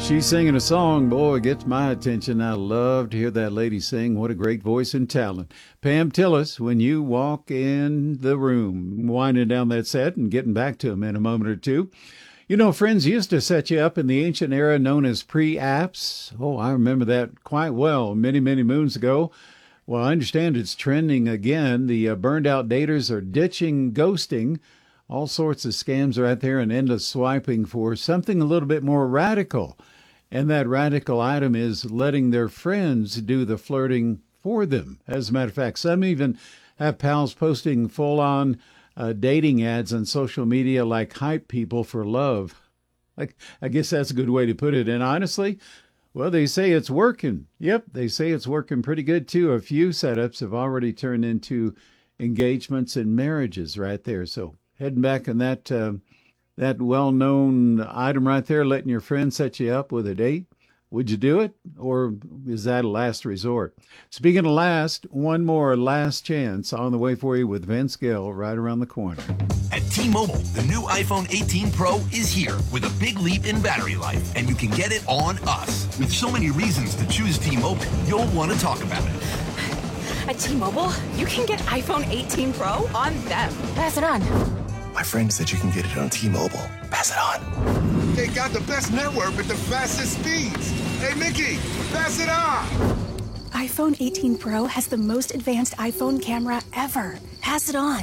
She's singing a song, boy, it gets my attention. I love to hear that lady sing. What a great voice and talent. Pam Tillis, when you walk in the room, winding down that set and getting back to him in a moment or two. You know, friends used to set you up in the ancient era known as pre-apps. Oh, I remember that quite well many, many moons ago. Well, I understand it's trending again. The burned-out daters are ditching ghosting. All sorts of scams are out there and endless swiping for something a little bit more radical. And that radical item is letting their friends do the flirting for them. As a matter of fact, some even have pals posting full-on dating ads on social media like hype people for love. I guess that's a good way to put it. And honestly, well, they say it's working. Yep, they say it's working pretty good too. A few setups have already turned into engagements and marriages right there. So heading back on that well-known item right there, letting your friend set you up with a date. Would you do it, or is that a last resort? Speaking of last, one more last chance on the way for you with Vince Gill right around the corner. At T-Mobile, the new iPhone 18 Pro is here with a big leap in battery life, and you can get it on us. With so many reasons to choose T-Mobile, you'll want to talk about it. At T-Mobile, you can get iPhone 18 Pro on them. Pass it on. My friend said you can get it on T-Mobile. Pass it on. They got the best network with the fastest speeds. Hey, Mickey, pass it on. iPhone 18 Pro has the most advanced iPhone camera ever. Pass it on.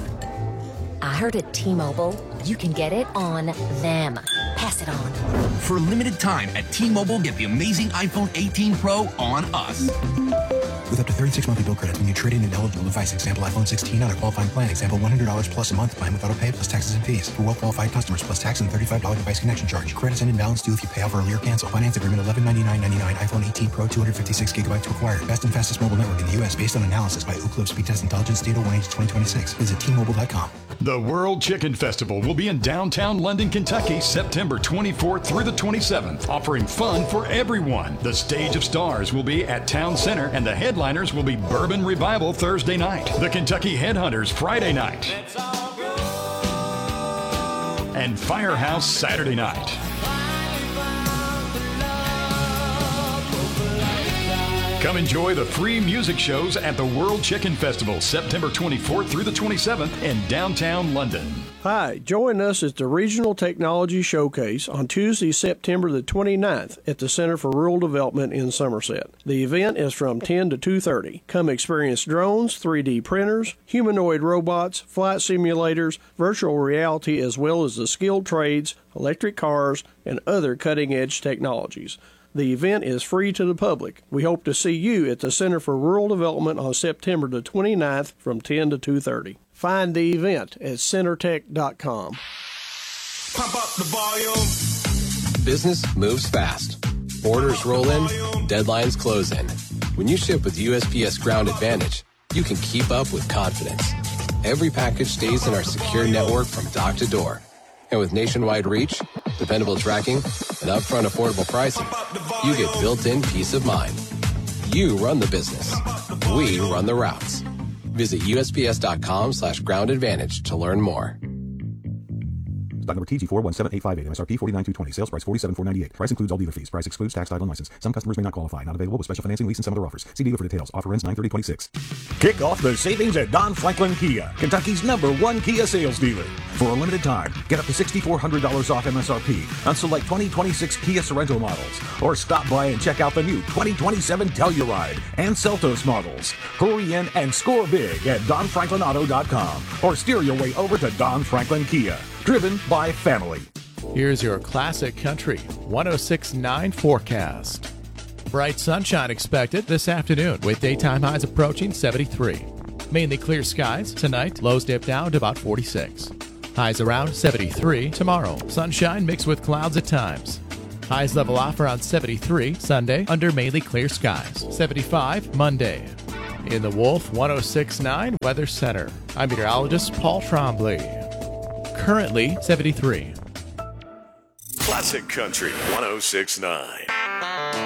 I heard at T-Mobile, you can get it on them. Pass it on. For a limited time at T-Mobile, get the amazing iPhone 18 Pro on us. With up to 36 monthly bill credits when you trade in an eligible device. Example, iPhone 16 on a qualifying plan. Example, $100 plus a month plan with auto pay plus taxes and fees. For well-qualified customers, plus tax and $35 device connection charge. Credits end in balance due if you pay off early or cancel. Finance agreement $1199.99. iPhone 18 Pro 256 gigabytes required. Best and fastest mobile network in the U.S. based on analysis by Ookla Speed Test Intelligence Data 1H 2026. Visit T-Mobile.com. The World Chicken Festival will be in downtown London, Kentucky, September 24th through the 27th, offering fun for everyone. The Stage of Stars will be at Town Center, and the headliners will be Bourbon Revival Thursday night, the Kentucky Headhunters Friday night, and Firehouse Saturday night. Come enjoy the free music shows at the World Chicken Festival, September 24th through the 27th in downtown London. Hi, join us at the Regional Technology Showcase on Tuesday, September the 29th at the Center for Rural Development in Somerset. The event is from 10 to 2:30. Come experience drones, 3D printers, humanoid robots, flight simulators, virtual reality, as well as the skilled trades, electric cars, and other cutting-edge technologies. The event is free to the public. We hope to see you at the Center for Rural Development on September the 29th from 10 to 2:30. Find the event at centertech.com. Pump up the volume. Business moves fast. Orders roll in, deadlines close in. When you ship with USPS Ground Advantage, you can keep up with confidence. Every package stays in our secure network from dock to door. And with nationwide reach, dependable tracking, and upfront affordable pricing, you get built-in peace of mind. You run the business. We run the routes. Visit USPS.com/Ground Advantage to learn more. Stock number TG417858, MSRP $49,220, sales price $47,498. Price includes all dealer fees. Price excludes tax, title, and license. Some customers may not qualify. Not available with special financing, lease, and some other offers. See dealer for details. Offer ends 9/30/26. Kick off the savings at Don Franklin Kia, Kentucky's #1 Kia sales dealer. For a limited time, get up to $6,400 off MSRP on select 2026 Kia Sorento models. Or stop by and check out the new 2027 Telluride and Seltos models. Hurry in and score big at DonFranklinAuto.com or steer your way over to Don Franklin Kia. Driven by family. Here's your classic country 106.9 forecast. Bright sunshine expected this afternoon with daytime highs approaching 73. Mainly clear skies tonight, lows dip down to about 46. Highs around 73 tomorrow. Sunshine mixed with clouds at times. Highs level off around 73 Sunday under mainly clear skies. 75 Monday. In the Wolf 106.9 Weather Center, I'm meteorologist Paul Trombley. Currently 73. Classic Country 106.9.